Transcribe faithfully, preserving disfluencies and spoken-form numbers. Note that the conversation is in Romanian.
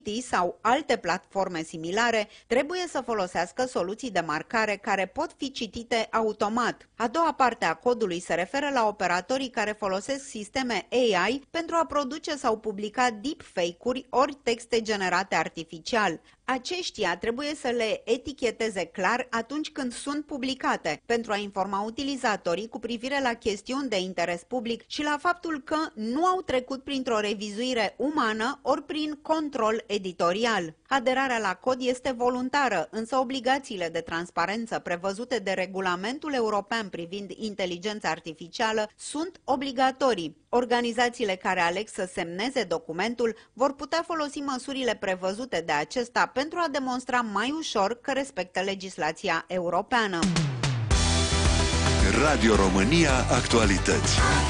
sau alte platforme similare trebuie să folosească soluții de marcare care pot fi citite automat. A doua parte a codului se referă la operatorii care folosesc sisteme A I pentru a produce sau publica deepfake-uri ori texte generate artificial. Aceștia trebuie să le eticheteze clar atunci când sunt publicate, pentru a informa utilizatorii cu privire la chestiuni de interes public și la faptul că nu au trecut printr-o revizuire umană ori prin control editorial. Aderarea la cod este voluntară, însă obligațiile de transparență prevăzute de Regulamentul European privind inteligența artificială sunt obligatorii. Organizațiile care aleg să semneze documentul vor putea folosi măsurile prevăzute de acesta pentru a demonstra mai ușor că respectă legislația europeană. Radio România Actualități.